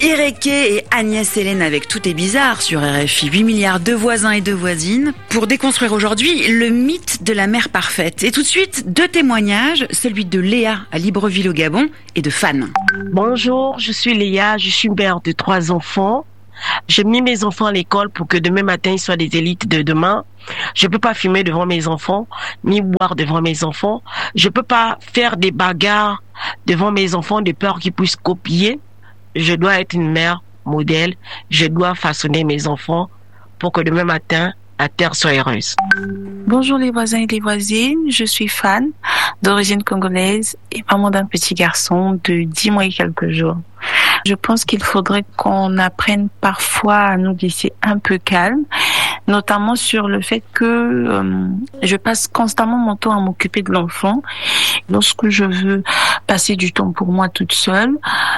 Ireke et Agnès Hélène avec Tout est bizarre sur RFI, 8 milliards de voisins et de voisines, pour déconstruire aujourd'hui le mythe de la mère parfaite. Et tout de suite, 2 témoignages, celui de Léa à Libreville au Gabon et de Fan. Bonjour, je suis Léa, je suis mère de 3 enfants. J'ai mis mes enfants à l'école pour que demain matin ils soient des élites de demain. Je peux pas fumer devant mes enfants, ni boire devant mes enfants. Je peux pas faire des bagarres devant mes enfants de peur qu'ils puissent copier. Je dois être une mère modèle. Je dois façonner mes enfants pour que demain matin, la terre soit heureuse. Bonjour les voisins et les voisines, je suis Fan, d'origine congolaise et maman d'un petit garçon de 10 mois et quelques jours. Je pense qu'il faudrait qu'on apprenne parfois à nous laisser un peu calme, notamment sur le fait que je passe constamment mon temps à m'occuper de l'enfant. Lorsque je veux passer du temps pour moi toute seule,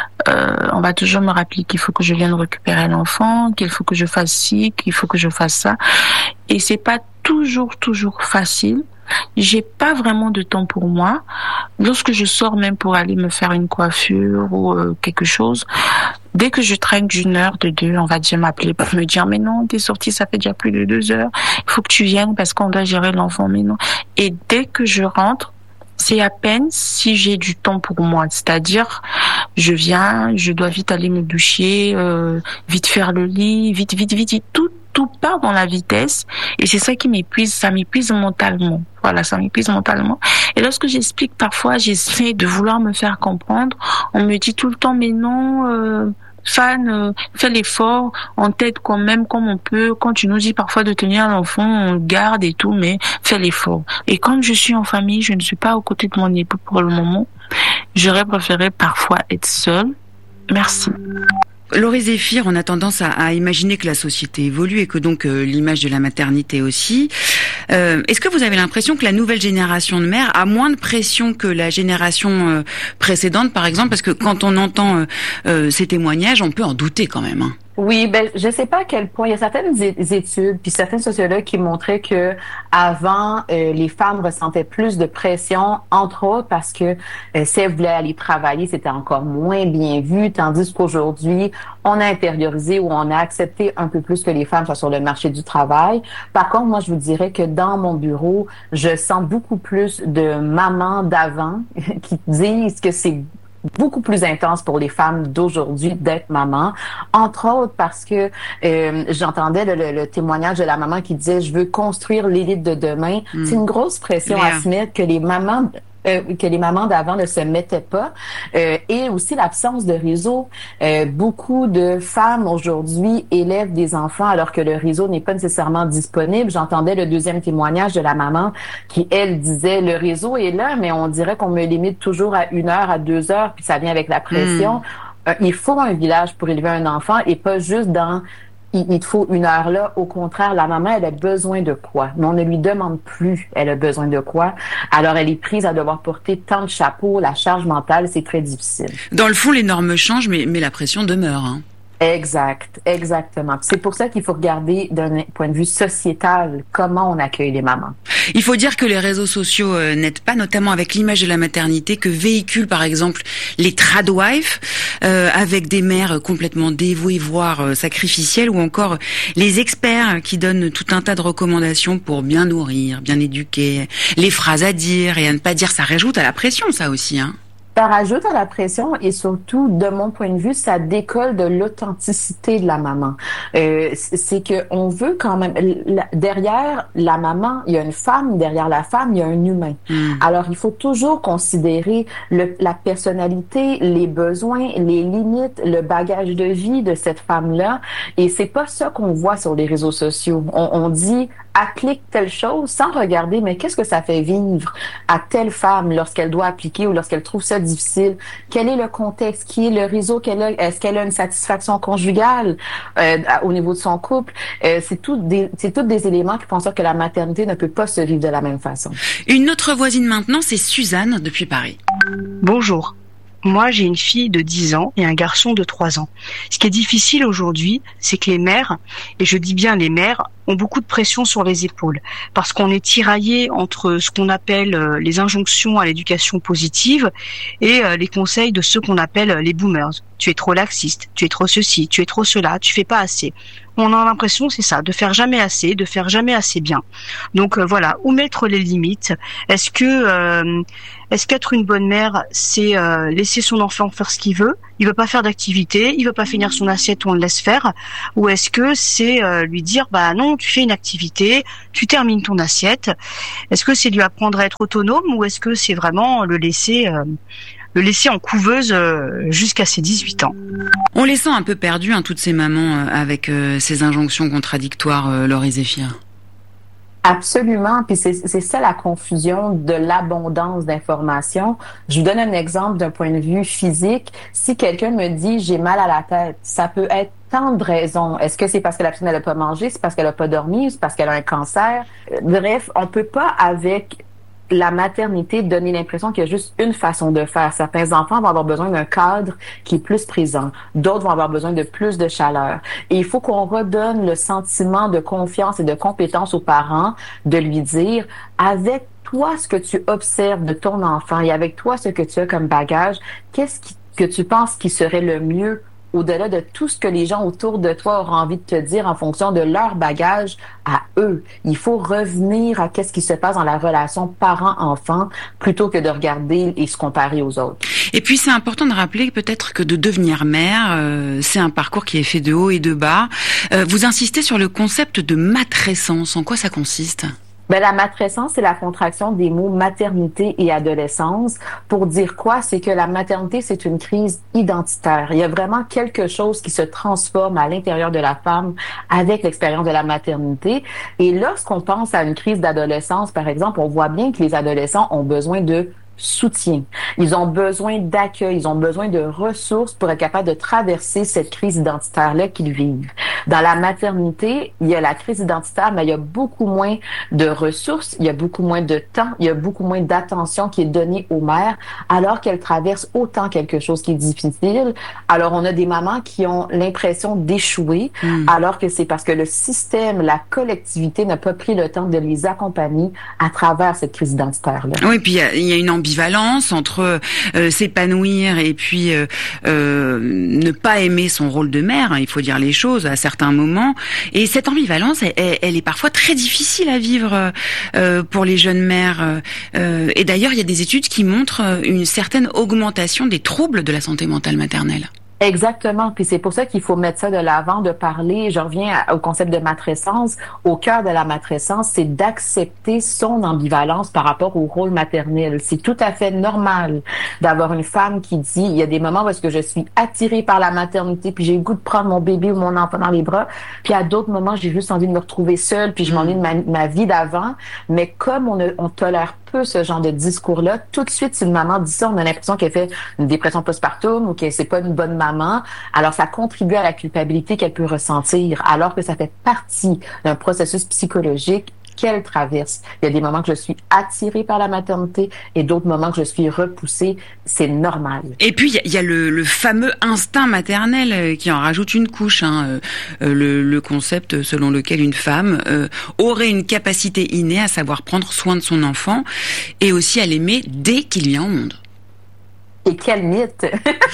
on va toujours me rappeler qu'il faut que je vienne récupérer l'enfant, qu'il faut que je fasse ci, qu'il faut que je fasse ça. Et c'est pas toujours facile. J'ai pas vraiment de temps pour moi. Lorsque je sors même pour aller me faire une coiffure ou quelque chose, dès que je traîne d'1 heure, de 2, on va déjà m'appeler pour me dire mais non, t'es sortie, ça fait déjà plus de 2 heures. Il faut que tu viennes parce qu'on doit gérer l'enfant, mais non. Et dès que je rentre, c'est à peine si j'ai du temps pour moi. C'est-à-dire, je viens, je dois vite aller me doucher, vite faire le lit, vite, tout part dans la vitesse et c'est ça qui m'épuise, ça m'épuise mentalement. Voilà, ça m'épuise mentalement. Et lorsque j'explique parfois, j'essaie de vouloir me faire comprendre, on me dit tout le temps mais non, Fan, fais l'effort, on t'aide quand même comme on peut. Quand tu nous dis parfois de tenir l'enfant, on le garde et tout, mais fais l'effort. Et comme je suis en famille, je ne suis pas aux côtés de mon époux pour le moment, j'aurais préféré parfois être seule. Merci. Laurie Zéphir, on a tendance à imaginer que la société évolue et que donc l'image de la maternité aussi. Est-ce que vous avez l'impression que la nouvelle génération de mères a moins de pression que la génération précédente, par exemple? Parce que quand on entend ces témoignages, on peut en douter quand même. Hein. Oui, je sais pas à quel point il y a certaines études puis certains sociologues qui montraient que avant les femmes ressentaient plus de pression, entre autres parce que si elles voulaient aller travailler, c'était encore moins bien vu, tandis qu'aujourd'hui, on a intériorisé ou on a accepté un peu plus que les femmes soient sur le marché du travail. Par contre, moi je vous dirais que dans mon bureau, je sens beaucoup plus de mamans d'avant qui disent que c'est beaucoup plus intense pour les femmes d'aujourd'hui d'être maman, entre autres parce que j'entendais le témoignage de la maman qui disait « je veux construire l'élite de demain ». C'est une grosse pression à se mettre que les mamans d'avant ne se mettaient pas. Et aussi l'absence de réseau. Beaucoup de femmes aujourd'hui élèvent des enfants alors que le réseau n'est pas nécessairement disponible. J'entendais le 2e témoignage de la maman qui, elle, disait le réseau est là, mais on dirait qu'on me limite toujours à 1 heure, à 2 heures, puis ça vient avec la pression. Il faut un village pour élever un enfant et pas juste dans il te faut 1 heure là. Au contraire, la maman, elle a besoin de quoi? Mais on ne lui demande plus elle a besoin de quoi. Alors, elle est prise à devoir porter tant de chapeaux. La charge mentale, c'est très difficile. Dans le fond, les normes changent, mais la pression demeure. Hein. Exactement. C'est pour ça qu'il faut regarder d'un point de vue sociétal comment on accueille les mamans. Il faut dire que les réseaux sociaux n'aident pas, notamment avec l'image de la maternité que véhiculent par exemple les tradwives, avec des mères complètement dévouées, voire sacrificielles, ou encore les experts qui donnent tout un tas de recommandations pour bien nourrir, bien éduquer, les phrases à dire et à ne pas dire. Ça rajoute à la pression, ça aussi, hein. Ça rajoute à la pression et surtout, de mon point de vue, ça décolle de l'authenticité de la maman. C'est que on veut quand même derrière la maman, il y a une femme, derrière la femme, il y a un humain. Alors, il faut toujours considérer la personnalité, les besoins, les limites, le bagage de vie de cette femme-là. Et c'est pas ça qu'on voit sur les réseaux sociaux. On dit applique telle chose sans regarder, mais qu'est-ce que ça fait vivre à telle femme lorsqu'elle doit appliquer ou lorsqu'elle trouve ça difficile? Quel est le contexte? Qui est le réseau qu'elle a? Est-ce qu'elle a une satisfaction conjugale au niveau de son couple? C'est tous des éléments qui font en sorte que la maternité ne peut pas se vivre de la même façon. Une autre voisine maintenant, c'est Suzanne depuis Paris. Bonjour. Moi, j'ai une fille de 10 ans et un garçon de 3 ans. Ce qui est difficile aujourd'hui, c'est que les mères, et je dis bien les mères, ont beaucoup de pression sur les épaules parce qu'on est tiraillé entre ce qu'on appelle les injonctions à l'éducation positive et les conseils de ceux qu'on appelle les boomers. Tu es trop laxiste, tu es trop ceci, tu es trop cela, tu fais pas assez. On a l'impression, c'est ça, de faire jamais assez bien. Donc voilà, où mettre les limites? Est-ce qu'être une bonne mère, c'est laisser son enfant faire ce qu'il veut? Il veut pas faire d'activité, il veut pas finir son assiette, on le laisse faire. Ou est-ce que c'est lui dire, bah non, tu fais une activité, tu termines ton assiette? Est-ce que c'est lui apprendre à être autonome ou est-ce que c'est vraiment le laisser en couveuse jusqu'à ses 18 ans. On les sent un peu perdus, toutes ces mamans, avec ces injonctions contradictoires, Laurie Zéphir. Absolument, puis c'est ça la confusion de l'abondance d'informations. Je vous donne un exemple d'un point de vue physique. Si quelqu'un me dit « j'ai mal à la tête », ça peut être tant de raisons. Est-ce que c'est parce que la personne n'a pas mangé, c'est parce qu'elle n'a pas dormi, c'est parce qu'elle a un cancer? Bref, on peut pas avec la maternité donner l'impression qu'il y a juste une façon de faire. Certains enfants vont avoir besoin d'un cadre qui est plus présent. D'autres vont avoir besoin de plus de chaleur. Et il faut qu'on redonne le sentiment de confiance et de compétence aux parents, de lui dire, avec toi, ce que tu observes de ton enfant et avec toi, ce que tu as comme bagage, que tu penses qui serait le mieux au-delà de tout ce que les gens autour de toi auront envie de te dire en fonction de leur bagage à eux. Il faut revenir à qu'est-ce qui se passe dans la relation parent-enfant plutôt que de regarder et se comparer aux autres. Et puis, c'est important de rappeler peut-être que de devenir mère, c'est un parcours qui est fait de haut et de bas. Vous insistez sur le concept de matrescence. En quoi ça consiste ? La matrescence, c'est la contraction des mots maternité et adolescence. Pour dire quoi? C'est que la maternité, c'est une crise identitaire. Il y a vraiment quelque chose qui se transforme à l'intérieur de la femme avec l'expérience de la maternité. Et lorsqu'on pense à une crise d'adolescence, par exemple, on voit bien que les adolescents ont besoin de soutien. Ils ont besoin d'accueil, ils ont besoin de ressources pour être capables de traverser cette crise identitaire-là qu'ils vivent. Dans la maternité, il y a la crise identitaire, mais il y a beaucoup moins de ressources, il y a beaucoup moins de temps, il y a beaucoup moins d'attention qui est donnée aux mères, alors qu'elles traversent autant quelque chose qui est difficile. Alors, on a des mamans qui ont l'impression d'échouer, alors que c'est parce que le système, la collectivité n'a pas pris le temps de les accompagner à travers cette crise identitaire-là. Oui, puis il y a une ambivalence entre s'épanouir et puis ne pas aimer son rôle de mère, il faut dire les choses à certains moments. Et cette ambivalence, elle est parfois très difficile à vivre pour les jeunes mères. Et d'ailleurs, il y a des études qui montrent une certaine augmentation des troubles de la santé mentale maternelle. Exactement. Puis c'est pour ça qu'il faut mettre ça de l'avant, de parler. Je reviens au concept de matrescence. Au cœur de la matrescence, c'est d'accepter son ambivalence par rapport au rôle maternel. C'est tout à fait normal d'avoir une femme qui dit, il y a des moments où est-ce que je suis attirée par la maternité, puis j'ai le goût de prendre mon bébé ou mon enfant dans les bras. Puis à d'autres moments, j'ai juste envie de me retrouver seule, puis je m'ennuie de ma vie d'avant. Mais comme on tolère peu ce genre de discours-là, tout de suite, si une maman dit ça, on a l'impression qu'elle fait une dépression postpartum ou que c'est pas une bonne maman. Alors, ça contribue à la culpabilité qu'elle peut ressentir, alors que ça fait partie d'un processus psychologique qu'elle traverse. Il y a des moments que je suis attirée par la maternité et d'autres moments que je suis repoussée. C'est normal. Et puis, il y a le fameux instinct maternel qui en rajoute une couche. Le concept selon lequel une femme aurait une capacité innée à savoir prendre soin de son enfant et aussi à l'aimer dès qu'il vient au monde. Et quel mythe!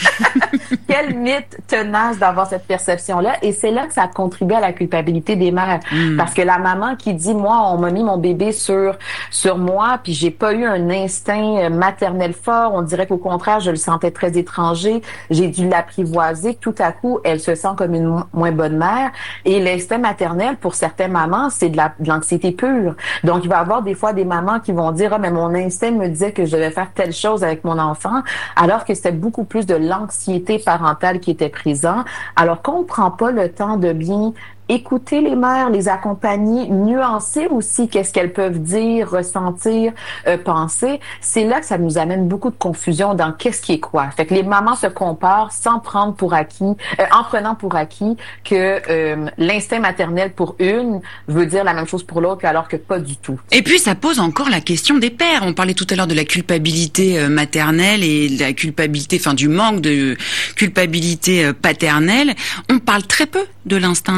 Quel mythe tenace d'avoir cette perception-là. Et c'est là que ça contribue à la culpabilité des mères. Parce que la maman qui dit, moi, on m'a mis mon bébé sur moi, puis j'ai pas eu un instinct maternel fort. On dirait qu'au contraire, je le sentais très étranger. J'ai dû l'apprivoiser. Tout à coup, elle se sent comme une moins bonne mère. Et l'instinct maternel, pour certaines mamans, c'est de l'anxiété pure. Donc, il va y avoir des fois des mamans qui vont dire, mais mon instinct me disait que je devais faire telle chose avec mon enfant, alors que c'était beaucoup plus de l'anxiété parentale qui était présent. Alors qu'on ne prend pas le temps de bien écouter les mères, les accompagner, nuancer aussi qu'est-ce qu'elles peuvent dire, ressentir, penser, c'est là que ça nous amène beaucoup de confusion dans qu'est-ce qui est quoi. Fait que les mamans se comparent sans prendre pour acquis, en prenant pour acquis que l'instinct maternel pour une veut dire la même chose pour l'autre, alors que pas du tout. Et puis ça pose encore la question des pères. On parlait tout à l'heure de la culpabilité maternelle et de la culpabilité, du manque de culpabilité paternelle. On parle très peu de l'instinct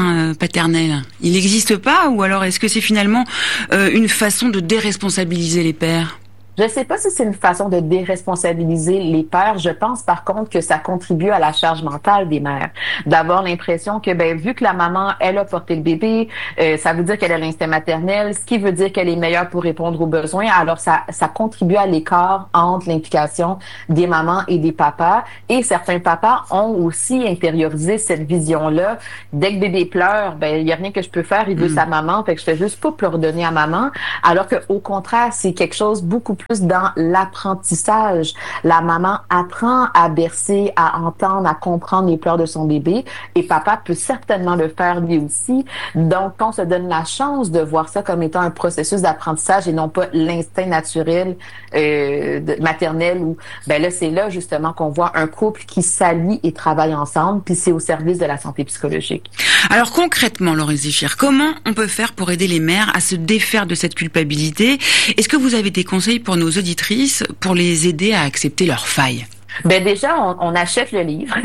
paternel? Il n'existe pas, ou alors est-ce que c'est finalement une façon de déresponsabiliser les pères? Je ne sais pas si c'est une façon de déresponsabiliser les pères. Je pense par contre que ça contribue à la charge mentale des mères. D'avoir l'impression que, vu que la maman, elle a porté le bébé, ça veut dire qu'elle a l'instinct maternel, ce qui veut dire qu'elle est meilleure pour répondre aux besoins. Alors ça contribue à l'écart entre l'implication des mamans et des papas. Et certains papas ont aussi intériorisé cette vision-là. Dès que bébé pleure, il y a rien que je peux faire, il veut sa maman, fait que je fais juste pas leur donner à maman. Alors que au contraire, c'est quelque chose beaucoup plus dans l'apprentissage. La maman apprend à bercer, à entendre, à comprendre les pleurs de son bébé, et papa peut certainement le faire lui aussi. Donc, on se donne la chance de voir ça comme étant un processus d'apprentissage et non pas l'instinct naturel maternel où, là, c'est là justement qu'on voit un couple qui s'allie et travaille ensemble, puis c'est au service de la santé psychologique. Alors concrètement, Laurie Zéphir, comment on peut faire pour aider les mères à se défaire de cette culpabilité? Est-ce que vous avez des conseils pour nos auditrices pour les aider à accepter leurs failles? Déjà, on achète le livre,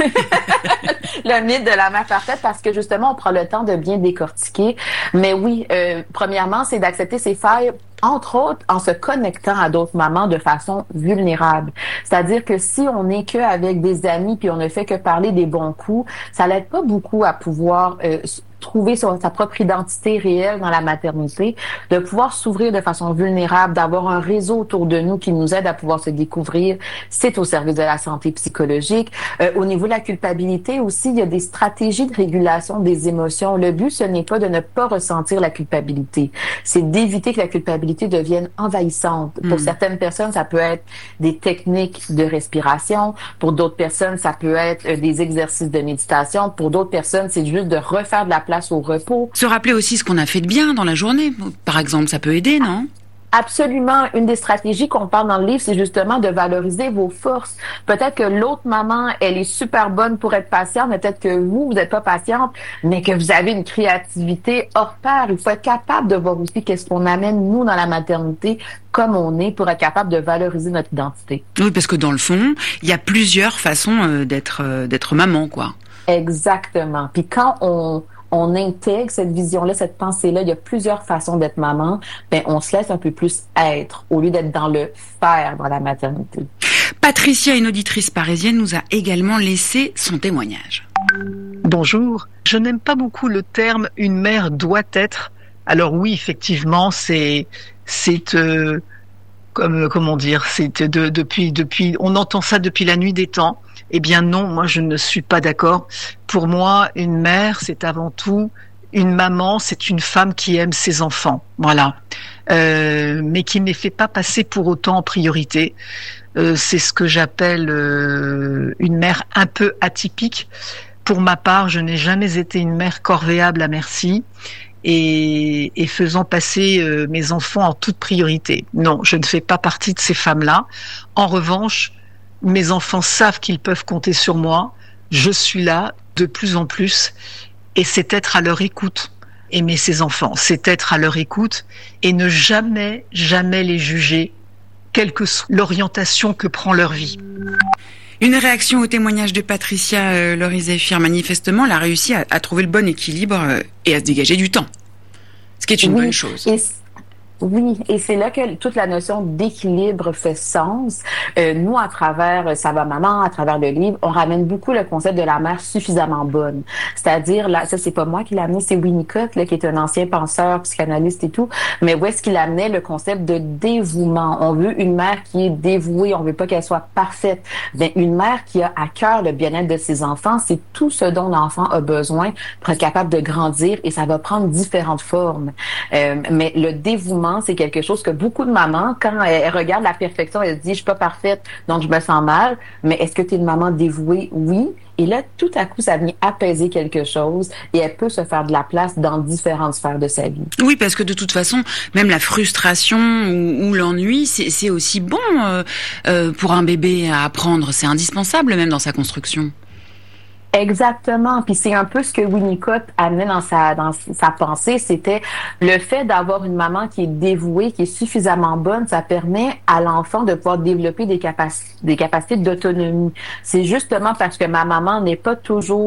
Le mythe de la mère parfaite, parce que justement, on prend le temps de bien décortiquer. Mais oui, premièrement, c'est d'accepter ses failles, entre autres, en se connectant à d'autres mamans de façon vulnérable. C'est-à-dire que si on n'est qu'avec des amis puis on ne fait que parler des bons coups, ça l'aide pas beaucoup à pouvoir trouver sa propre identité réelle dans la maternité, de pouvoir s'ouvrir de façon vulnérable, d'avoir un réseau autour de nous qui nous aide à pouvoir se découvrir, c'est au service de la santé psychologique. Au niveau de la culpabilité aussi, il y a des stratégies de régulation des émotions. Le but, ce n'est pas de ne pas ressentir la culpabilité, c'est d'éviter que la culpabilité devienne envahissante. Pour certaines personnes, ça peut être des techniques de respiration. Pour d'autres personnes, ça peut être des exercices de méditation. Pour d'autres personnes, c'est juste de refaire de la place au repos. Se rappeler aussi ce qu'on a fait de bien dans la journée, par exemple, ça peut aider, non? Absolument. Une des stratégies qu'on parle dans le livre, c'est justement de valoriser vos forces. Peut-être que l'autre maman, elle est super bonne pour être patiente, mais peut-être que vous n'êtes pas patiente, mais que vous avez une créativité hors pair. Il faut être capable de voir aussi qu'est-ce qu'on amène, nous, dans la maternité, comme on est, pour être capable de valoriser notre identité. Oui, parce que dans le fond, il y a plusieurs façons d'être maman, quoi. Exactement. Puis quand on intègre cette vision-là, cette pensée-là, il y a plusieurs façons d'être maman, on se laisse un peu plus être au lieu d'être dans le faire dans la maternité. Patricia, une auditrice parisienne, nous a également laissé son témoignage. Bonjour, je n'aime pas beaucoup le terme « une mère doit être ». Alors oui, effectivement, depuis, on entend ça depuis la nuit des temps. Eh bien non, moi je ne suis pas d'accord. Pour moi, une mère, c'est avant tout une maman, c'est une femme qui aime ses enfants, voilà, mais qui ne les fait pas passer pour autant en priorité. C'est ce que j'appelle une mère un peu atypique. Pour ma part, je n'ai jamais été une mère corvéable à merci et faisant passer mes enfants en toute priorité. Non, je ne fais pas partie de ces femmes-là. En revanche, mes enfants savent qu'ils peuvent compter sur moi. Je suis là de plus en plus et c'est être à leur écoute. Aimer ses enfants, c'est être à leur écoute et ne jamais les juger, quelle que soit l'orientation que prend leur vie. Une réaction au témoignage de Patricia, Laurie Zéphir. Manifestement, elle a réussi à trouver le bon équilibre et à se dégager du temps. Ce qui est une bonne chose. Oui, et c'est là que toute la notion d'équilibre fait sens. Nous, à travers Ça va maman, à travers le livre, on ramène beaucoup le concept de la mère suffisamment bonne. C'est-à-dire, là, ça c'est pas moi qui l'ai amené, c'est Winnicott, là, qui est un ancien penseur, psychanalyste et tout, mais où est-ce qu'il amenait le concept de dévouement. On veut une mère qui est dévouée, on veut pas qu'elle soit parfaite. Une mère qui a à cœur le bien-être de ses enfants, c'est tout ce dont l'enfant a besoin pour être capable de grandir et ça va prendre différentes formes. Mais le dévouement, c'est quelque chose que beaucoup de mamans, quand elles regardent la perfection, elles se disent « je suis pas parfaite, donc je me sens mal ». Mais est-ce que tu es une maman dévouée? Oui. Et là, tout à coup, ça vient apaiser quelque chose et elle peut se faire de la place dans différentes sphères de sa vie. Oui, parce que de toute façon, même la frustration ou l'ennui, c'est aussi bon pour un bébé à apprendre. C'est indispensable même dans sa construction. Exactement. Puis c'est un peu ce que Winnicott amenait dans sa pensée, c'était le fait d'avoir une maman qui est dévouée, qui est suffisamment bonne, ça permet à l'enfant de pouvoir développer des capacités d'autonomie. C'est justement parce que ma maman n'est pas toujours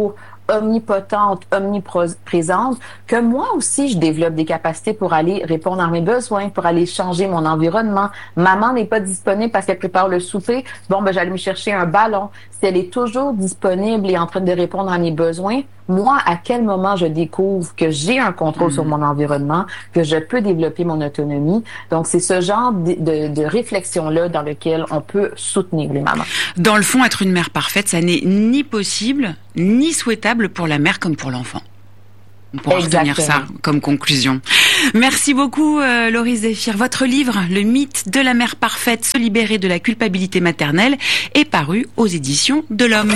omnipotente, omniprésente, que moi aussi, je développe des capacités pour aller répondre à mes besoins, pour aller changer mon environnement. Maman n'est pas disponible parce qu'elle prépare le souper. Bon, ben, j'allais me chercher un ballon. Si elle est toujours disponible et en train de répondre à mes besoins, moi, à quel moment je découvre que j'ai un contrôle sur mon environnement, que je peux développer mon autonomie? Donc, c'est ce genre de réflexion-là dans lequel on peut soutenir les mamans. Dans le fond, être une mère parfaite, ça n'est ni possible, ni souhaitable pour la mère comme pour l'enfant. On pourra retenir ça comme conclusion. Merci beaucoup, Laurie Zéphir. Votre livre, Le mythe de la mère parfaite, se libérer de la culpabilité maternelle, est paru aux éditions de l'Homme.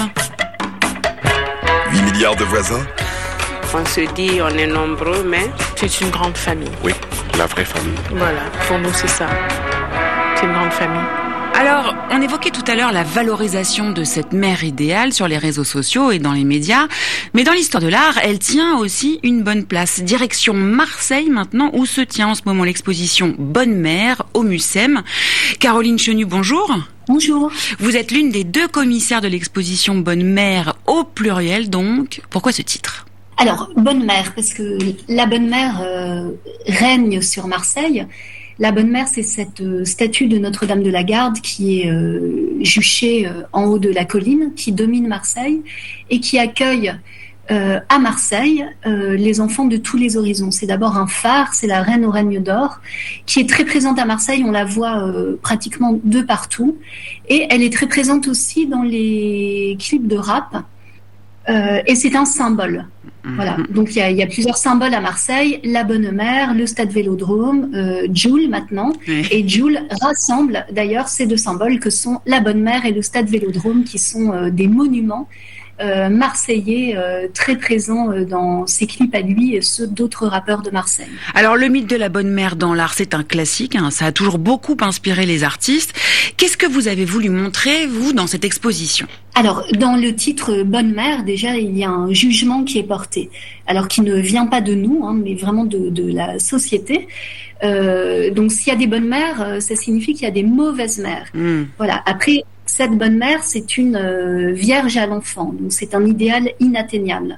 8 milliards de voisins. On se dit, on est nombreux, mais c'est une grande famille. Oui, la vraie famille. Voilà, pour nous, c'est ça. C'est une grande famille. Alors, on évoquait tout à l'heure la valorisation de cette mère idéale sur les réseaux sociaux et dans les médias. Mais dans l'histoire de l'art, elle tient aussi une bonne place. Direction Marseille maintenant, où se tient en ce moment l'exposition Bonne Mère au Mucem. Caroline Chenu, bonjour. Bonjour. Vous êtes l'une des 2 commissaires de l'exposition Bonne Mère au pluriel, donc. Pourquoi ce titre ? Alors, Bonne Mère, parce que la Bonne Mère règne sur Marseille. La Bonne Mère, c'est cette statue de Notre-Dame de la Garde qui est juchée en haut de la colline, qui domine Marseille et qui accueille à Marseille les enfants de tous les horizons. C'est d'abord un phare, c'est la reine au règne d'or, qui est très présente à Marseille, on la voit pratiquement de partout, et elle est très présente aussi dans les clips de rap, et c'est un symbole. Voilà. Donc il y a plusieurs symboles à Marseille, la Bonne Mère, le Stade Vélodrome, Joule maintenant, et Joule rassemble d'ailleurs ces 2 symboles que sont la Bonne Mère et le Stade Vélodrome, qui sont des monuments marseillais très présents dans ses clips à lui et ceux d'autres rappeurs de Marseille. Alors le mythe de la bonne mère dans l'art, c'est un classique, hein, ça a toujours beaucoup inspiré les artistes. Qu'est-ce que vous avez voulu montrer, vous, dans cette exposition ? Alors, dans le titre Bonne Mère, déjà, il y a un jugement qui est porté. Alors, qui ne vient pas de nous, hein, mais vraiment de la société. Donc, s'il y a des bonnes mères, ça signifie qu'il y a des mauvaises mères. Voilà. Après, cette bonne mère, c'est une vierge à l'enfant. Donc, c'est un idéal inatteignable.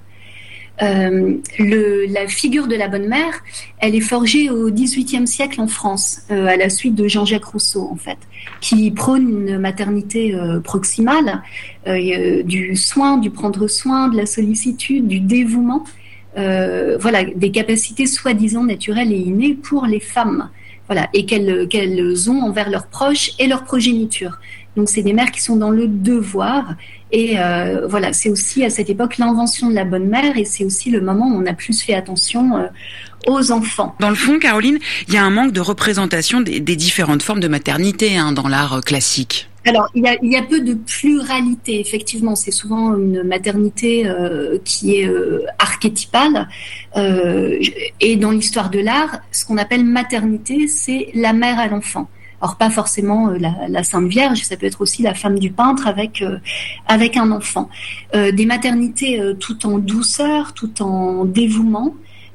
La figure de la bonne mère, elle est forgée au XVIIIe siècle en France, à la suite de Jean-Jacques Rousseau, en fait, qui prône une maternité proximale, du soin, du prendre soin, de la sollicitude, du dévouement, voilà, des capacités soi-disant naturelles et innées pour les femmes, voilà, et qu'elles ont envers leurs proches et leur progéniture. Donc, c'est des mères qui sont dans le devoir. Et voilà, c'est aussi à cette époque l'invention de la bonne mère, et c'est aussi le moment où on a plus fait attention aux enfants. Dans le fond, Caroline, il y a un manque de représentation des différentes formes de maternité, hein, dans l'art classique. Alors, il y a peu de pluralité, effectivement. C'est souvent une maternité qui est archétypale. Et dans l'histoire de l'art, ce qu'on appelle maternité, c'est la mère à l'enfant. Alors pas forcément la Sainte Vierge, ça peut être aussi la femme du peintre avec un enfant. Des maternités tout en douceur, tout en dévouement.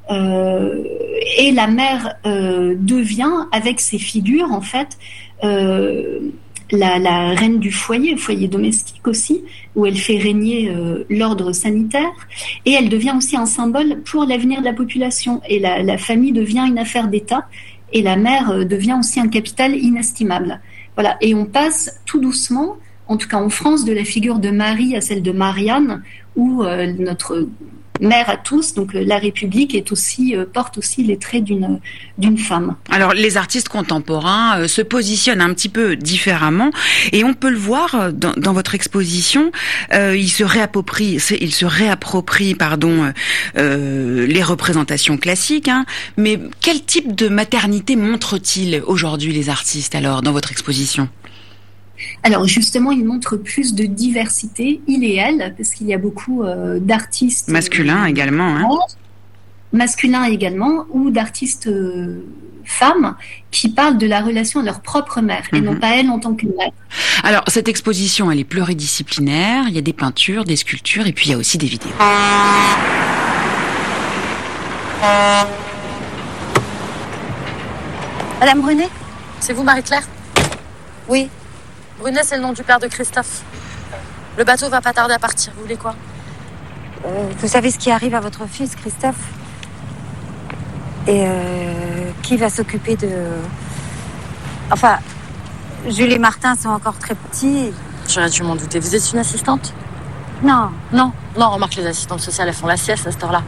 Et la mère devient, avec ses figures, en fait, la reine du foyer domestique aussi, où elle fait régner l'ordre sanitaire. Et elle devient aussi un symbole pour l'avenir de la population. Et la famille devient une affaire d'État. Et la mère devient aussi un capital inestimable. Voilà. Et on passe tout doucement, en tout cas en France, de la figure de Marie à celle de Marianne, où notre mère à tous, donc la République, porte aussi les traits d'une femme. Alors, les artistes contemporains se positionnent un petit peu différemment, et on peut le voir dans votre exposition. Ils se réapproprient, les représentations classiques. Hein, mais quel type de maternité montrent-ils aujourd'hui les artistes alors dans votre exposition ? Alors justement, il montre plus de diversité, il et elle, parce qu'il y a beaucoup d'artistes... Masculins également. Hein. Masculins également, ou d'artistes femmes qui parlent de la relation à leur propre mère, et non pas elle en tant que mère. Alors, cette exposition, elle est pluridisciplinaire, il y a des peintures, des sculptures, et puis il y a aussi des vidéos. Madame Brunet, c'est vous Marie-Claire ? Oui. Brunet, c'est le nom du père de Christophe. Le bateau va pas tarder à partir. Vous voulez quoi ? Vous savez ce qui arrive à votre fils, Christophe? Et qui va s'occuper de... Enfin, Jules et Martin sont encore très petits. J'aurais dû m'en douter. Vous êtes une assistante? Non. Non, remarque, les assistantes sociales, elles font la sieste à cette heure-là.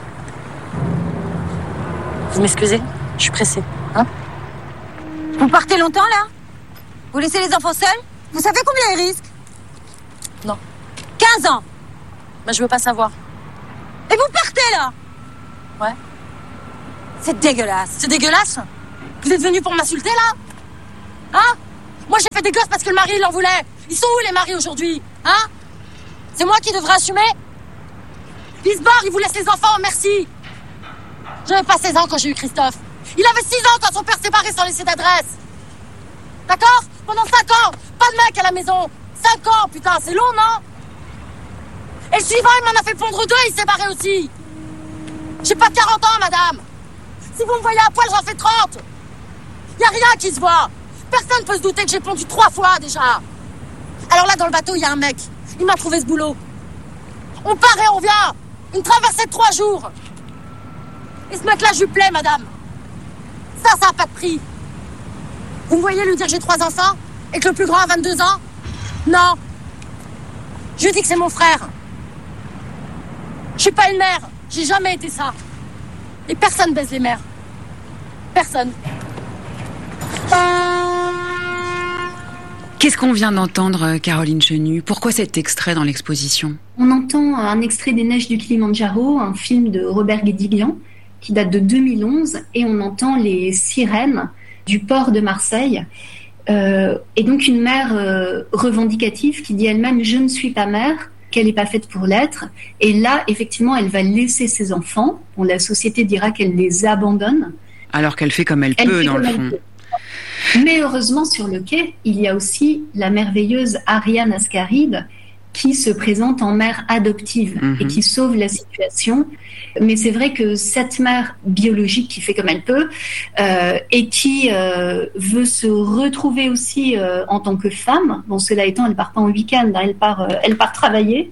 Vous m'excusez? Je suis pressée. Hein? Vous partez longtemps, là? Vous laissez les enfants seuls? Vous savez combien ils risquent? Non. 15 ans. Mais je veux pas savoir. Et vous partez, là? Ouais. C'est dégueulasse. C'est dégueulasse? Vous êtes venus pour m'insulter, là? Hein? Moi, j'ai fait des gosses parce que le mari, il en voulait. Ils sont où, les maris, aujourd'hui? Hein? C'est moi qui devrais assumer? Ils se barrent, ils vous laissent les enfants, merci. J'avais pas 16 ans quand j'ai eu Christophe. Il avait 6 ans quand son père s'est séparé sans laisser d'adresse. D'accord? Pendant 5 ans, pas de mec à la maison. 5 ans, putain, c'est long, non? Et le suivant, il m'en a fait pondre 2, il s'est barré aussi. J'ai pas 40 ans, madame. Si vous me voyez à poil, j'en fais 30. Y a rien qui se voit. Personne peut se douter que j'ai pondu 3 fois, déjà. Alors là, dans le bateau, il y a un mec. Il m'a trouvé ce boulot. On part et on vient. Une traversée de 3 jours. Et ce mec-là, je lui plais, madame. Ça a pas de prix. Vous me voyez lui dire que j'ai 3 enfants et que le plus grand a 22 ans? Non. Je lui dis que c'est mon frère. Je suis pas une mère. J'ai jamais été ça. Et personne baise les mères. Personne. Qu'est-ce qu'on vient d'entendre, Caroline Chenu? Pourquoi cet extrait dans l'exposition? On entend un extrait des Neiges du Kilimandjaro, un film de Robert Guédiguian, qui date de 2011, et on entend les sirènes du port de Marseille. Et donc une mère revendicative qui dit elle-même « je ne suis pas mère », qu'elle n'est pas faite pour l'être. Et là, effectivement, elle va laisser ses enfants. Bon, la société dira qu'elle les abandonne. Alors qu'elle fait comme elle peut, dans le fond. Mais heureusement, sur le quai, il y a aussi la merveilleuse Ariane Ascaride qui se présente en mère adoptive et qui sauve la situation. Mais c'est vrai que cette mère biologique qui fait comme elle peut et qui veut se retrouver aussi en tant que femme, bon, cela étant, elle part pas en week-end, hein, elle part travailler,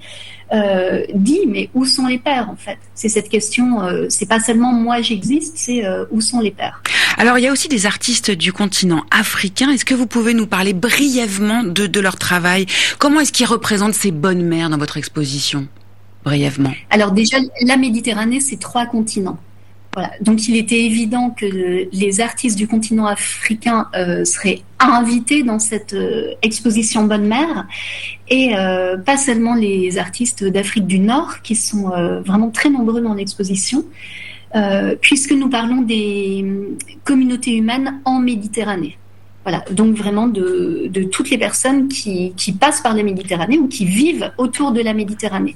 dit mais où sont les pères en fait? C'est cette question, c'est pas seulement moi j'existe, c'est où sont les pères? Alors il y a aussi des artistes du continent africain. Est-ce que vous pouvez nous parler brièvement de leur travail? Comment est-ce qu'ils représentent ces bonnes mères dans votre exposition? Brièvement. Alors déjà, la Méditerranée, c'est 3 continents. Voilà. Donc il était évident que les artistes du continent africain seraient invités dans cette exposition Bonne Mère, et pas seulement les artistes d'Afrique du Nord, qui sont vraiment très nombreux dans l'exposition, puisque nous parlons des communautés humaines en Méditerranée. Voilà, donc vraiment de toutes les personnes qui passent par la Méditerranée ou qui vivent autour de la Méditerranée.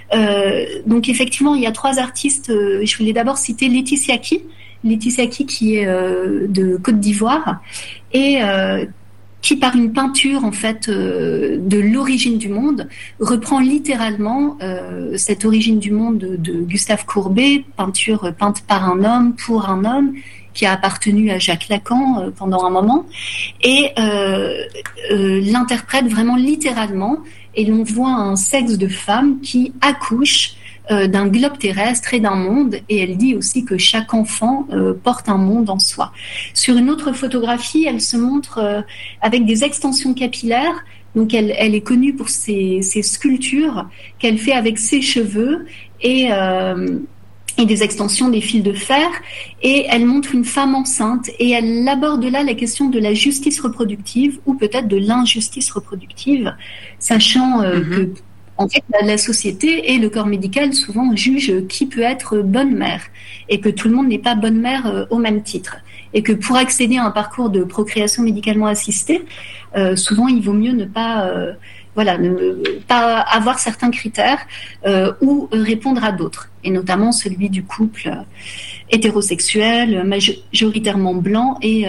Donc effectivement, il y a 3 artistes. Je voulais d'abord citer Laetitia Ki qui est de Côte d'Ivoire et qui, par une peinture en fait de l'origine du monde, reprend littéralement cette origine du monde de Gustave Courbet, peinture peinte par un homme pour un homme, qui a appartenu à Jacques Lacan pendant un moment, et l'interprète vraiment littéralement, et l'on voit un sexe de femme qui accouche d'un globe terrestre et d'un monde, et elle dit aussi que chaque enfant porte un monde en soi. Sur une autre photographie, elle se montre avec des extensions capillaires, donc elle est connue pour ses sculptures qu'elle fait avec ses cheveux, et des extensions des fils de fer, et elle montre une femme enceinte, et elle aborde là la question de la justice reproductive, ou peut-être de l'injustice reproductive, sachant que en fait, la société et le corps médical souvent jugent qui peut être bonne mère, et que tout le monde n'est pas bonne mère au même titre, et que pour accéder à un parcours de procréation médicalement assistée, souvent il vaut mieux ne pas avoir certains critères ou répondre à d'autres, et notamment celui du couple hétérosexuel, majoritairement blanc et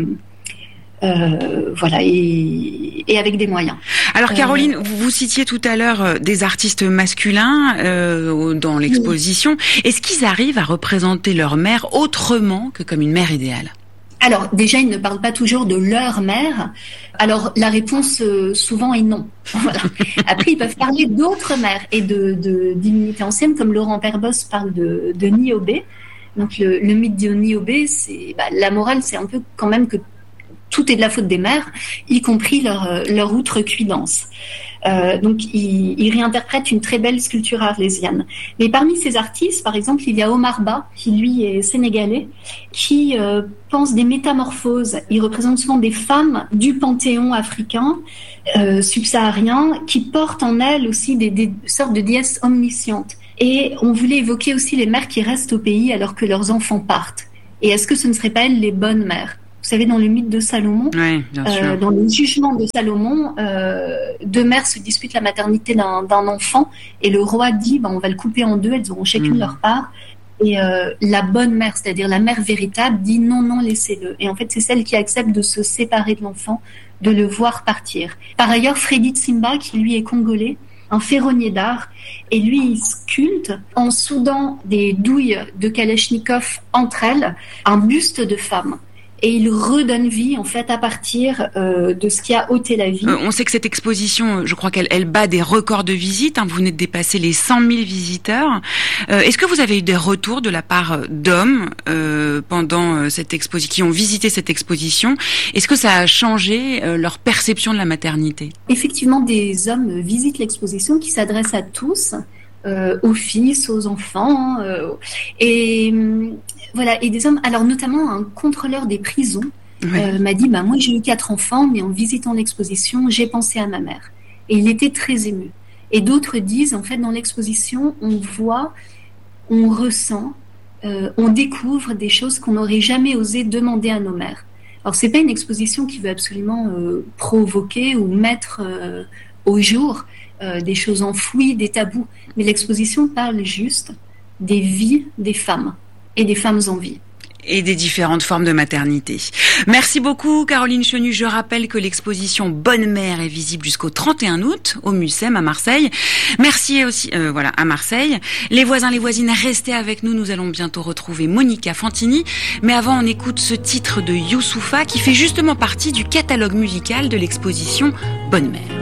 avec des moyens. Alors Caroline, vous citiez tout à l'heure des artistes masculins dans l'exposition. Est-ce qu'ils arrivent à représenter leur mère autrement que comme une mère idéale? Alors, déjà, ils ne parlent pas toujours de leur mère. Alors, la réponse, souvent, est non. Voilà. Après, ils peuvent parler d'autres mères et de divinités anciennes, comme Laurent Perbos parle de Niobé. Donc, le mythe de Niobé, c'est, la morale, c'est un peu quand même que tout est de la faute des mères, y compris leur outrecuidance. Donc, il réinterprète une très belle sculpture arlésienne. Mais parmi ces artistes, par exemple, il y a Omar Ba, qui lui est sénégalais, qui pense des métamorphoses. Il représente souvent des femmes du panthéon africain, subsaharien, qui portent en elles aussi des sortes de déesses omniscientes. Et on voulait évoquer aussi les mères qui restent au pays alors que leurs enfants partent. Et est-ce que ce ne seraient pas elles les bonnes mères ? Vous savez, dans le mythe de Salomon, oui, bien sûr. Dans le jugement de Salomon, deux mères se disputent la maternité d'un enfant et le roi dit on va le couper en deux, elles auront chacune leur part. Et la bonne mère, c'est-à-dire la mère véritable, dit non, laissez-le. Et en fait, c'est celle qui accepte de se séparer de l'enfant, de le voir partir. Par ailleurs, Freddy Tsimba, qui lui est congolais, un ferronnier d'art, et lui, il sculpte, en soudant des douilles de Kalachnikov entre elles, un buste de femme. Et il redonne vie, en fait, à partir de ce qui a ôté la vie. On sait que cette exposition, je crois qu'elle bat des records de visites. Vous venez de dépasser les 100 000 visiteurs. Est-ce que vous avez eu des retours de la part d'hommes pendant cette exposition, qui ont visité cette exposition ? Est-ce que ça a changé leur perception de la maternité ? Effectivement, des hommes visitent l'exposition qui s'adresse à tous. Aux fils, aux enfants, et voilà, et des hommes. Alors notamment un contrôleur des prisons m'a dit moi j'ai eu 4 enfants, mais en visitant l'exposition j'ai pensé à ma mère, et il était très ému. Et d'autres disent en fait dans l'exposition on voit, on ressent, on découvre des choses qu'on n'aurait jamais osé demander à nos mères. Alors c'est pas une exposition qui veut absolument provoquer ou mettre au jour des choses enfouies, des tabous. Mais l'exposition parle juste des vies des femmes et des femmes en vie. Et des différentes formes de maternité. Merci beaucoup Caroline Chenu. Je rappelle que l'exposition Bonne Mère est visible jusqu'au 31 août au Mucem à Marseille. Merci aussi à Marseille. Les voisins, les voisines, restez avec nous. Nous allons bientôt retrouver Monica Fantini. Mais avant, on écoute ce titre de Youssoupha qui fait justement partie du catalogue musical de l'exposition Bonne Mère.